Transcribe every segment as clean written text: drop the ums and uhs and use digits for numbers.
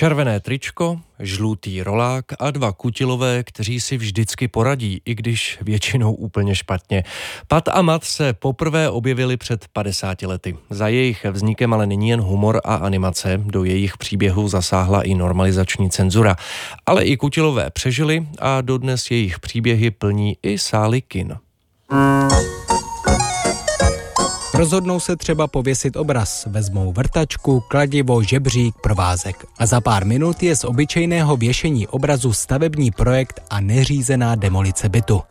Červené tričko, žlutý rolák a dva kutilové, kteří si vždycky poradí, i když většinou úplně špatně. Pat a Mat se poprvé objevili před 50 lety. Za jejich vznikem ale není jen humor a animace, do jejich příběhu zasáhla i normalizační cenzura. Ale i kutilové přežili a dodnes jejich příběhy plní i sály kin. Rozhodnou se třeba pověsit obraz, vezmou vrtačku, kladivo, žebřík, provázek. A za pár minut je z obyčejného věšení obrazu stavební projekt a neřízená demolice bytu.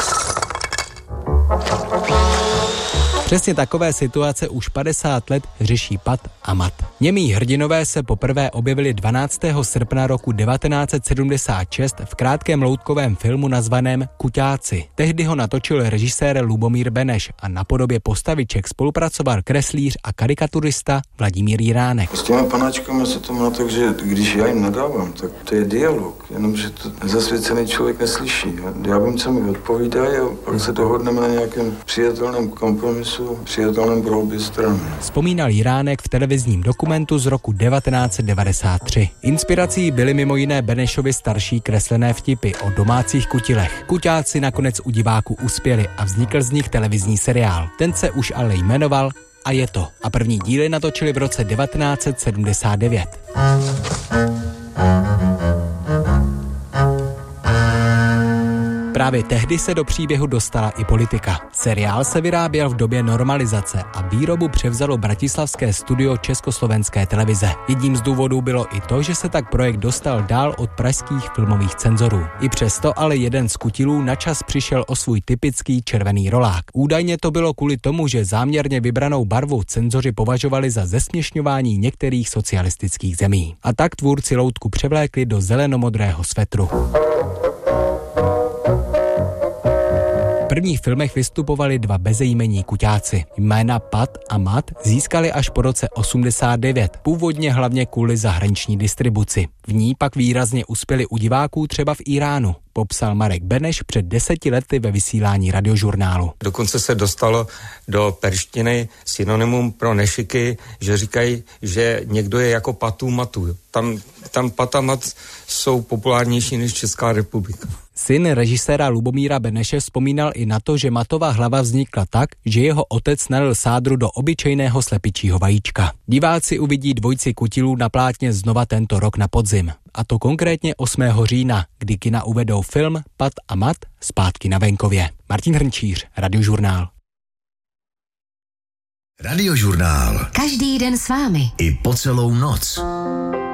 Přesně takové situace už 50 let řeší Pat a Mat. Němí hrdinové se poprvé objevili 12. srpna roku 1976 v krátkém loutkovém filmu nazvaném Kuťáci. Tehdy ho natočil režisér Lubomír Beneš a na podobě postaviček spolupracoval kreslíř a karikaturista Vladimír Jiránek. S těmi panáčkami se to má tak, že když já jim nadávám, tak to je dialog, jenomže to zasvěcený člověk neslyší. Já vím, co mi odpovídají a pak se dohodneme na nějakém přijatelném kompromisu, přijatelném pro obě strany. Vzpomínal Jiránek v televizním dokumentu z roku 1993. Inspirací byly mimo jiné Benešovy starší kreslené vtipy o domácích kutilech. Kuťáci nakonec u diváků uspěli a vznikl z nich televizní seriál. Ten se už ale jmenoval A je to. A první díly natočili v roce 1979. Právě tehdy se do příběhu dostala i politika. Seriál se vyráběl v době normalizace a výrobu převzalo bratislavské studio Československé televize. Jedním z důvodů bylo i to, že se tak projekt dostal dál od pražských filmových cenzorů. I přesto ale jeden z kutilů načas přišel o svůj typický červený rolák. Údajně to bylo kvůli tomu, že záměrně vybranou barvu cenzoři považovali za zesměšňování některých socialistických zemí. A tak tvůrci loutku převlékli do zelenomodrého svetru. V prvních filmech vystupovali dva bezejmenní kuťáci. Jména Pat a Mat získali až po roce 89, původně hlavně kvůli zahraniční distribuci. V ní pak výrazně uspěli u diváků třeba v Iránu, popsal Marek Beneš před 10 lety ve vysílání Radiožurnálu. Dokonce se dostalo do perštiny synonymum pro nešiky, že říkají, že někdo je jako Patu Matu. Tam Pat a Mat jsou populárnější než Česká republika. Syn režiséra Lubomíra Beneše vzpomínal i na to, že Matova hlava vznikla tak, že jeho otec nalil sádru do obyčejného slepičího vajíčka. Diváci uvidí dvojici kutilů na plátně znova tento rok na podzim. A to konkrétně 8. října, kdy kina uvedou film Pat a Mat zpátky na venkově. Martin Hrnčíř, Radiožurnál. Radiožurnál. Každý den s vámi. I po celou noc.